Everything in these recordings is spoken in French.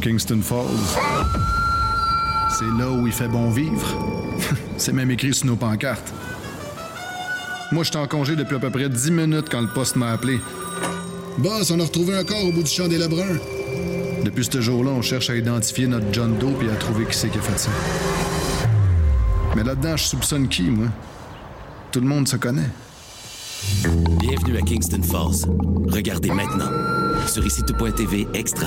Kingston Falls. C'est là où il fait bon vivre. C'est même écrit sur nos pancartes. Moi, j'étais en congé depuis à peu près 10 minutes quand le poste m'a appelé. Boss, on a retrouvé un corps au bout du champ des Lebrun. Depuis ce jour-là, on cherche à identifier notre John Doe et à trouver qui c'est qui a fait ça. Mais là-dedans, je soupçonne qui, moi? Tout le monde se connaît. Bienvenue à Kingston Falls. Regardez maintenant sur ICTout.tv Extra.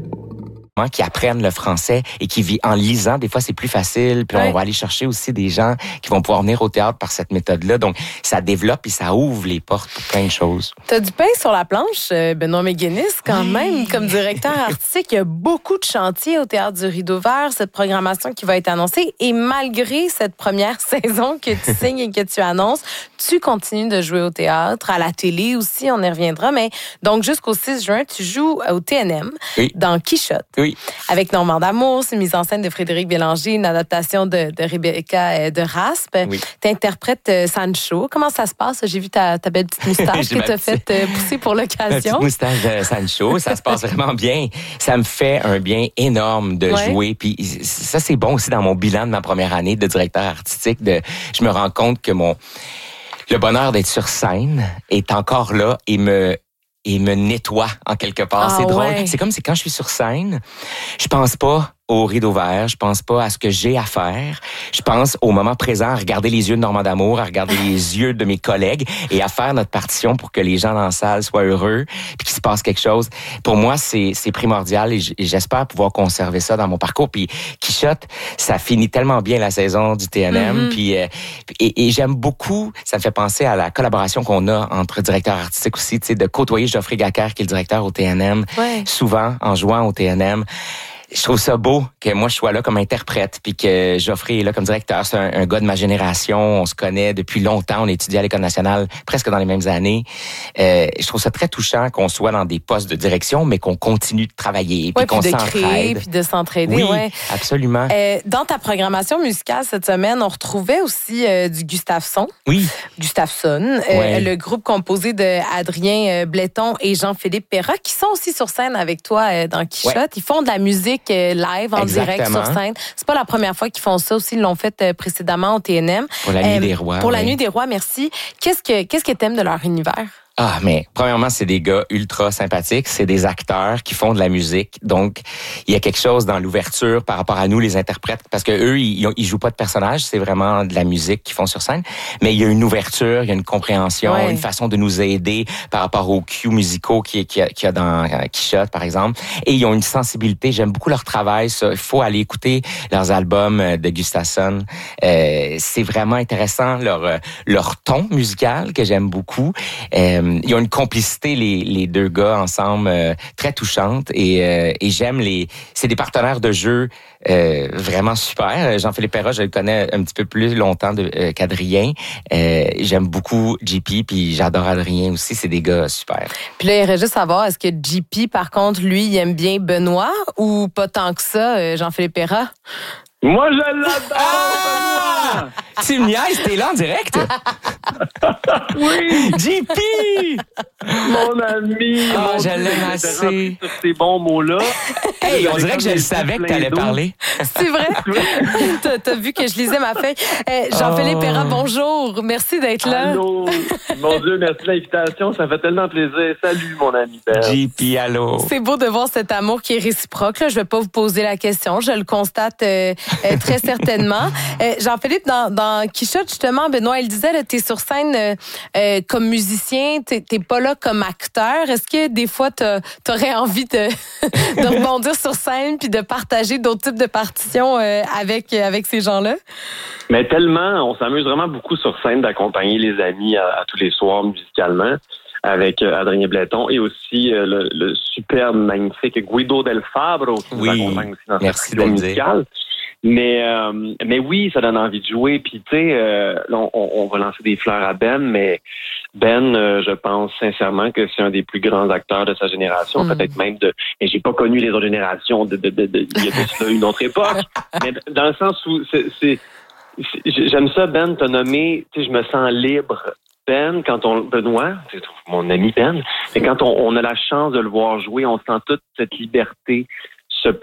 Qui apprennent le français et qui vivent en lisant. Des fois, c'est plus facile. Puis on va aller chercher aussi des gens qui vont pouvoir venir au théâtre par cette méthode-là. Donc, ça développe et ça ouvre les portes pour plein de choses. T'as du pain sur la planche, Benoît McGuinness, quand même. Comme directeur artistique, il y a beaucoup de chantiers au Théâtre du Rideau Vert, cette programmation qui va être annoncée. Et malgré cette première saison que tu signes et que tu annonces, tu continues de jouer au théâtre, à la télé aussi, on y reviendra. Mais donc, jusqu'au 6 juin, tu joues au TNM, dans Quichotte. Oui. Avec Normand d'Amour, c'est une mise en scène de Frédéric Bélanger, une adaptation de Rebecca de Raspe. Oui. Tu interprètes Sancho. Comment ça se passe? J'ai vu ta belle petite moustache que tu as faite pousser pour l'occasion. Ma petite moustache de Sancho, ça se passe vraiment bien. Ça me fait un bien énorme de jouer. Puis ça, c'est bon aussi dans mon bilan de ma première année de directeur artistique. Je me rends compte que le bonheur d'être sur scène est encore là et me nettoie en quelque part. C'est drôle. Ouais. C'est comme si quand je suis sur scène, je pense pas au rideau vert, je pense pas à ce que j'ai à faire. Je pense au moment présent, à regarder les yeux de Normand d'Amour, à regarder les yeux de mes collègues et à faire notre partition pour que les gens dans la salle soient heureux puis qu'il se passe quelque chose. Pour moi, c'est primordial et j'espère pouvoir conserver ça dans mon parcours. Puis Quichotte, ça finit tellement bien la saison du TNM. Puis et j'aime beaucoup, ça me fait penser à la collaboration qu'on a entre directeurs artistiques aussi, tu sais, de côtoyer Geoffrey Gacker qui est le directeur au TNM, souvent en jouant au TNM. Je trouve ça beau que moi je sois là comme interprète puis que Geoffrey est là comme directeur. C'est un gars de ma génération, on se connaît depuis longtemps, on a étudié à l'École nationale presque dans les mêmes années. Je trouve ça très touchant qu'on soit dans des postes de direction mais qu'on continue de travailler puis qu'on s'entraide. Créer puis de s'entraider. Oui, absolument. Dans ta programmation musicale cette semaine, on retrouvait aussi du Gustafson. Oui. Gustafson, le groupe composé de Adrien Bletton et Jean-Philippe Perra qui sont aussi sur scène avec toi dans Quichotte. Ouais. Ils font de la musique live en direct sur scène. C'est pas la première fois qu'ils font ça aussi, ils l'ont fait précédemment au TNM. Pour la Nuit des Rois. Pour la Nuit des Rois, merci. Qu'est-ce que t'aimes de leur univers? Ah, mais premièrement, c'est des gars ultra sympathiques. C'est des acteurs qui font de la musique. Donc, il y a quelque chose dans l'ouverture par rapport à nous, les interprètes, parce que eux, ils jouent pas de personnages. C'est vraiment de la musique qu'ils font sur scène. Mais il y a une ouverture, il y a une compréhension, une façon de nous aider par rapport aux cues musicaux qu'il y a dans Quichotte, par exemple. Et ils ont une sensibilité. J'aime beaucoup leur travail. Ça, il faut aller écouter leurs albums de Gustafson. C'est vraiment intéressant leur ton musical que j'aime beaucoup. Ils ont une complicité, les deux gars ensemble, très touchante et j'aime c'est des partenaires de jeu vraiment super. Jean-Philippe Perra, je le connais un petit peu plus longtemps qu'Adrien. J'aime beaucoup JP puis j'adore Adrien aussi. C'est des gars super. Puis là, il irait juste savoir, est-ce que JP, par contre, lui, il aime bien Benoît ou pas tant que ça, Jean-Philippe Perra? Moi, je l'adore! Tu me niaises, t'es là en direct? Oui! JP! Mon ami! Je l'aime assez. Tous ces bons mots-là. Hey, on dirait que je le savais que t'allais parler. C'est vrai? T'as vu que je lisais ma feuille. Jean-Philippe Perra, bonjour. Merci d'être là. Allô! Mon Dieu, merci de l'invitation. Ça fait tellement plaisir. Salut, mon ami Ben. JP, allô. C'est beau de voir cet amour qui est réciproque. Là. Je vais pas vous poser la question. Je le constate très certainement. Jean-Philippe, dans Quichotte, justement, Benoît, il disait, tu es sur scène comme musicien, t'es pas là comme acteur. Est-ce que des fois, t'aurais envie de rebondir sur scène puis de partager d'autres types de partitions avec ces gens-là? Mais tellement, on s'amuse vraiment beaucoup sur scène d'accompagner les amis à tous les soirs musicalement avec Adrien Bletton et aussi le superbe, magnifique Guido Del Fabbro qui nous accompagne aussi dans cette trio musicale. Mais oui, ça donne envie de jouer. Puis tu sais, là, on va lancer des fleurs à Ben, mais Ben, je pense sincèrement que c'est un des plus grands acteurs de sa génération, peut-être même et j'ai pas connu les autres générations il y a juste une autre époque. Mais dans le sens où j'aime ça, Ben, t'as nommé, tu sais, je me sens libre. Ben, Benoît, c'est mon ami Ben, mais quand on a la chance de le voir jouer, on sent toute cette liberté